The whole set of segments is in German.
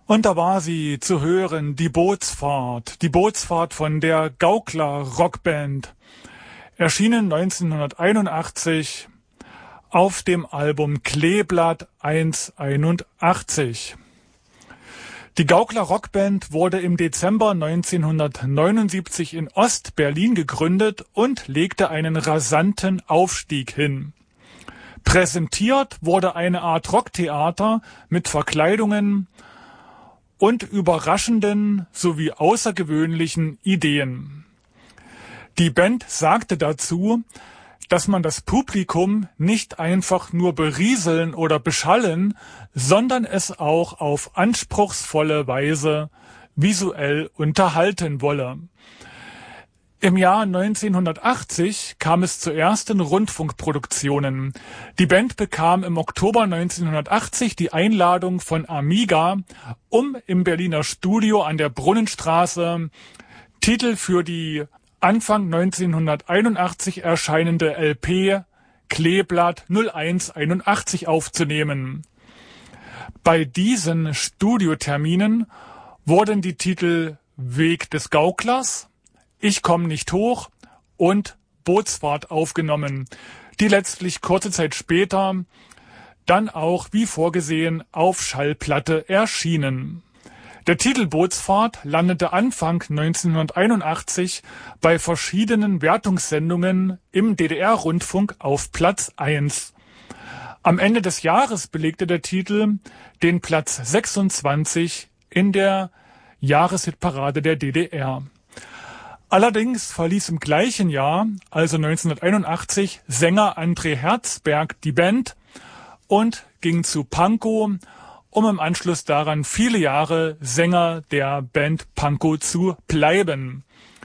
Und da war sie zu hören, die Bootsfahrt von der Gaukler Rockband, erschienen 1981 auf dem Album Kleeblatt 181. Die Gaukler Rockband wurde im Dezember 1979 in Ost-Berlin gegründet und legte einen rasanten Aufstieg hin. Präsentiert wurde eine Art Rocktheater mit Verkleidungen und überraschenden sowie außergewöhnlichen Ideen. Die Band sagte dazu, dass man das Publikum nicht einfach nur berieseln oder beschallen, sondern es auch auf anspruchsvolle Weise visuell unterhalten wolle. Im Jahr 1980 kam es zu ersten Rundfunkproduktionen. Die Band bekam im Oktober 1980 die Einladung von Amiga, um im Berliner Studio an der Brunnenstraße Titel für die Anfang 1981 erscheinende LP Kleeblatt 0181 aufzunehmen. Bei diesen Studioterminen wurden die Titel Weg des Gauklers, Ich komm nicht hoch und Bootsfahrt aufgenommen, die letztlich kurze Zeit später dann auch wie vorgesehen auf Schallplatte erschienen. Der Titel Bootsfahrt landete Anfang 1981 bei verschiedenen Wertungssendungen im DDR-Rundfunk auf Platz 1. Am Ende des Jahres belegte der Titel den Platz 26 in der Jahreshitparade der DDR. Allerdings verließ im gleichen Jahr, also 1981, Sänger André Herzberg die Band und ging zu Pankow, um im Anschluss daran viele Jahre Sänger der Band Pankow zu bleiben.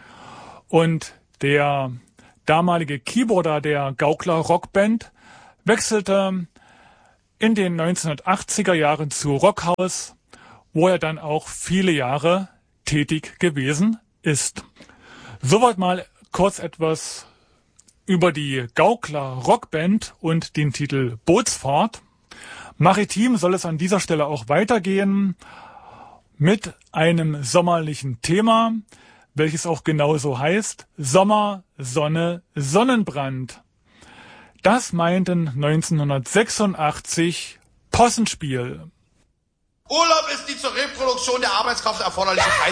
Und der damalige Keyboarder der Gaukler Rockband wechselte in den 1980er Jahren zu Rockhaus, wo er dann auch viele Jahre tätig gewesen ist. Soweit mal kurz etwas über die Gaukler Rockband und den Titel Bootsfahrt. Maritim soll es an dieser Stelle auch weitergehen mit einem sommerlichen Thema, welches auch genauso heißt: Sommer, Sonne, Sonnenbrand. Das meinten 1986 Possenspiel. Urlaub ist die zur Reproduktion der Arbeitskraft erforderliche